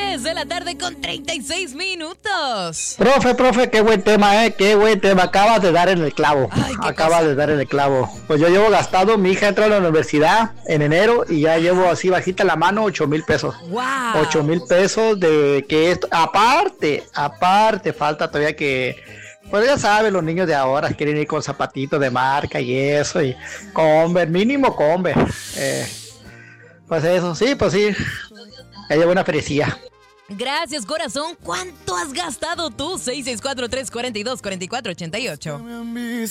3 de la tarde con 36 minutos. Profe, qué buen tema, qué buen tema. Acabas de dar en el clavo. Acabas de dar en el clavo. Pues yo llevo gastado, mi hija entró a la universidad en enero y ya llevo así bajita la mano 8,000 pesos. Wow. 8,000 pesos de que esto, aparte, falta todavía que, pues ya sabes, los niños de ahora quieren ir con zapatitos de marca y eso, y Converse, mínimo Converse. Pues eso, sí, pues sí. Ya llevo una fresía. Gracias, corazón. ¿Cuánto has gastado tú? 664-342-4488.